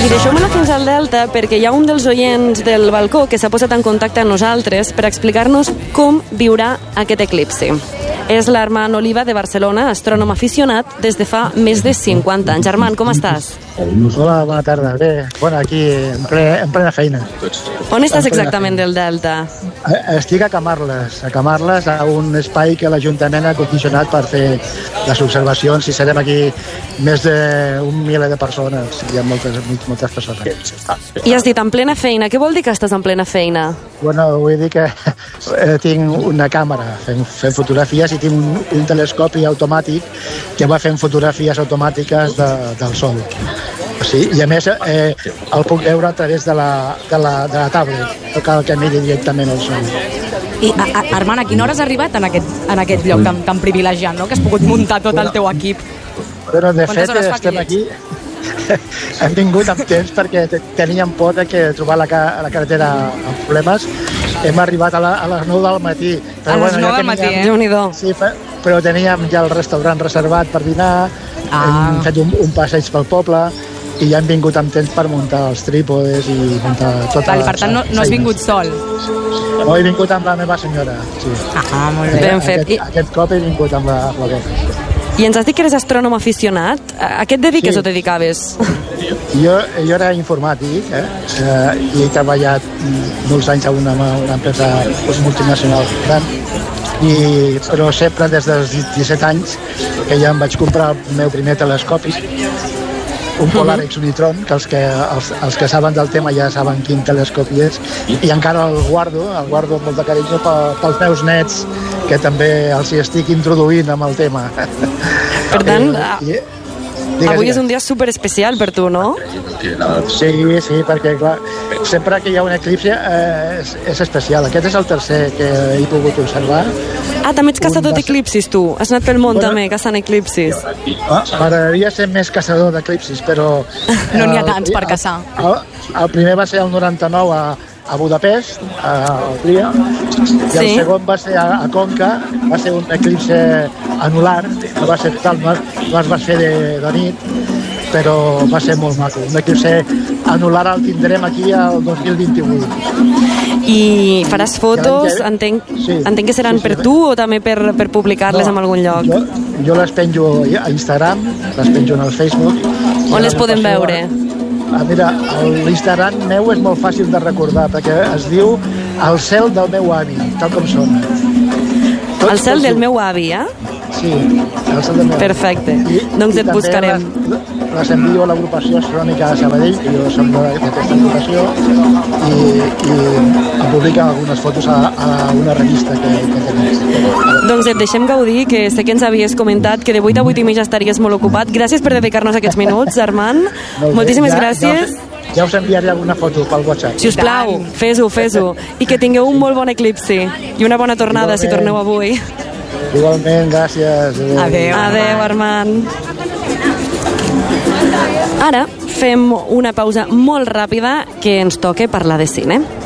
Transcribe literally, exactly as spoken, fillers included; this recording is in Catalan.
I deixeu-me-la fins al Delta perquè hi ha un dels oients del balcó que s'ha posat en contacte amb nosaltres per explicar-nos com viurà aquest eclipsi. És l'Armand Oliva de Barcelona, astrònom aficionat des de fa més de cinquanta anys. Armand, com estàs? Hola, bona tarda. Bé, bueno, aquí en, ple, en plena feina. On estàs exactament del Delta? Estic a Camarles, a Camarles, a un espai que l'Ajuntament ha condicionat per fer les observacions i serem aquí més d'un miler de persones. Hi ha moltes, moltes persones. I has dit en plena feina. Què vol dir que estàs en plena feina? Bueno, vull dir que eh, tinc una càmera fent, fent fotografies i tinc un, un telescopi automàtic que va fent fotografies automàtiques de, del Sol. Sí, i a més eh, el puc veure a través de la, de la, de la tablet, no cal que miri directament al Sol. I, a, a, Armand, a quina hora has arribat en aquest, en aquest lloc tan, tan privilegiat, no? Que has pogut muntar tot el teu equip? Però de fet estem aquí, hem vingut amb temps perquè teníem por de que trobar la, la carretera amb problemes. Hem arribat a, la, a les nou del matí. Però, a les bueno, nou del matí, eh? Déu-n'hi-do. Sí, però teníem ja el restaurant reservat per dinar, ah. hem fet un, un passeig pel poble i ja hem vingut amb temps per muntar els trípodes i muntar tot. Vale, per tant, no, no has vingut sol? No, he vingut amb la meva senyora. Sí. Ah, molt bé. Ben fet. Aquest, aquest cop he vingut amb la, amb la dona. I ens has dit que eres astrònom aficionat. A què et dediques sí. o dedicaves? Jo, jo era informàtic eh? Eh, i he treballat molts anys a una, una empresa multinacional gran, i, però sempre des dels disset anys que ja em vaig comprar el meu primer telescopi, un Polarex Unitron, que els que, els, els que saben del tema ja saben quin telescopi és, i encara el guardo, el guardo amb molt de carinyo pels meus nets, que també els hi estic introduint amb el tema. Per tant, I, digues, avui digues. És un dia super especial per tu, no? Sí, sí, perquè clar, sempre que hi ha un eclipsi eh, és, és especial. Aquest és el tercer que he pogut observar. Ah, també ets caçador d'eclipsis, tu? Has anat pel món bueno, també, caçant eclipsis? Ah, m'agradaria ser més caçador d'eclipsis, però... No n'hi ha tants per caçar. El, el, el primer va ser el noranta-nou a, a Budapest, a Hongria, i el sí. segon va ser a, a Conca, va ser un eclipsi anular, no va ser total, no, no es va fer de, de nit, però va ser molt maco. Un eclipsi anular el tindrem aquí el dos mil vint-i-vuit. I faràs fotos, entenc, sí, entenc que seran sí, sí, per tu o també per, per publicar-les no, en algun lloc? Jo, jo les penjo a Instagram, les penjo en el Facebook. On les podem veure? Ah, mira, l'Instagram meu és molt fàcil de recordar perquè es diu El cel del meu avi, tal com sona. Tots, el cel del meu avi, eh? Sí, el cel del meu avi. Perfecte, I, doncs et buscarem. Les, les envio a l'agrupació astrònica de Sabadell, que jo som d'aquesta agrupació, i, i em publiquen algunes fotos a, a una revista que, que tenim. Doncs et deixem gaudir, que sé que ens havies comentat que de vuit a vuit i mitja estaries molt ocupat. Gràcies per dedicar-nos aquests minuts, Armand. Moltíssimes ja, gràcies. Ja us, ja us enviaré alguna foto pel WhatsApp. Si us plau, fes-ho, fes-ho. I que tingueu un molt bon eclipsi i una bona tornada, igualment, si torneu avui. Igualment, gràcies. Adéu, Adéu, Adéu Armand. Ara fem una pausa molt ràpida que ens toca parlar de cine.